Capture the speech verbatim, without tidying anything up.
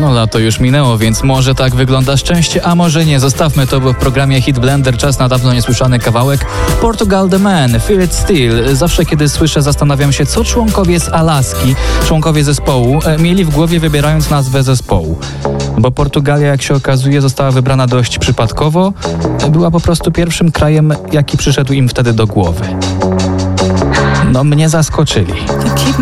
No lato już minęło, więc może tak wygląda szczęście, a może nie. Zostawmy to, bo w programie Hit Blender czas na dawno niesłyszany kawałek Portugal The Man, Feel It Still. Zawsze kiedy słyszę, zastanawiam się, co członkowie z Alaski, członkowie zespołu, mieli w głowie, wybierając nazwę zespołu. Bo Portugalia, jak się okazuje, została wybrana dość przypadkowo. Była po prostu pierwszym krajem, jaki przyszedł im wtedy do głowy. No mnie zaskoczyli.